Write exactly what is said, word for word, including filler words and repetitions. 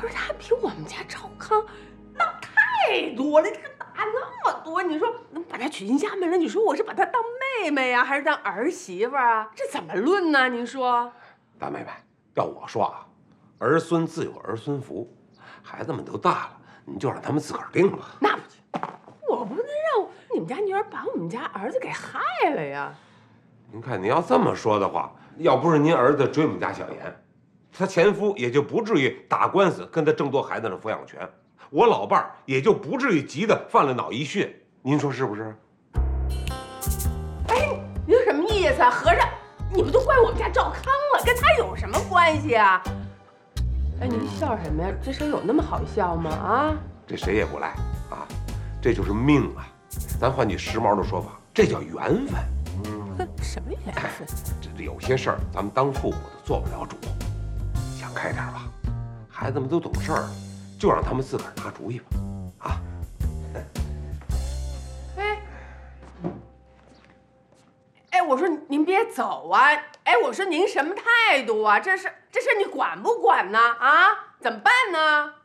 说他比我们家赵康大太多了，这个大那么多，你说能把他娶进家门了？你说我是把他当妹妹呀、啊，还是当儿媳妇啊？这怎么论呢？你说， 大妹妹，要我说啊，儿孙自有儿孙福，孩子们都大了，你就让他们自个儿定吧。 那不行，我不能让你们家女儿把我们家儿子给害了呀。 您看，您要这么说的话，要不是您儿子追我们家小妍，他前夫也就不至于打官司跟他争夺孩子的抚养权，我老伴儿也就不至于急得犯了脑溢血。您说是不是？ 哎，你什么意思啊？合着你不都怪我们家赵康了？跟他有什么关系啊？哎，你笑什么呀？这事有那么好笑吗？啊？ 这谁也不赖啊，这就是命啊！咱换句时髦的说法，这叫缘分。 哼，什么缘分？ 这有些事儿咱们当父母的做不了主，想开点吧。孩子们都懂事儿了，就让他们自个儿拿主意吧。啊！ 哎，哎，我说您别走啊！哎，我说您什么态度啊？这事这事你管不管呢？啊？怎么办呢？